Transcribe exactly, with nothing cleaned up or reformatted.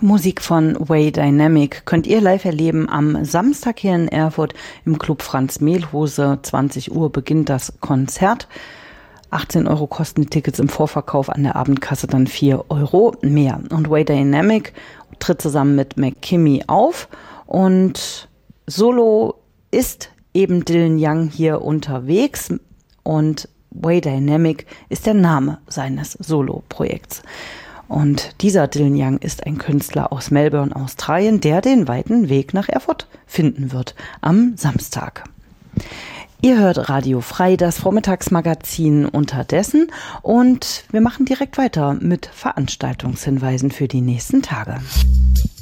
Musik von Way Dynamic könnt ihr live erleben am Samstag hier in Erfurt im Club Franz Mehlhose. zwanzig Uhr beginnt das Konzert. achtzehn Euro kosten die Tickets im Vorverkauf, an der Abendkasse dann vier Euro mehr. Und Way Dynamic tritt zusammen mit McKimmy auf und solo ist eben Dylan Young hier unterwegs und Way Dynamic ist der Name seines Solo-Projekts. Und dieser Dylan Young ist ein Künstler aus Melbourne, Australien, der den weiten Weg nach Erfurt finden wird am Samstag. Ihr hört Radio Frei, das Vormittagsmagazin unterdessen, und wir machen direkt weiter mit Veranstaltungshinweisen für die nächsten Tage.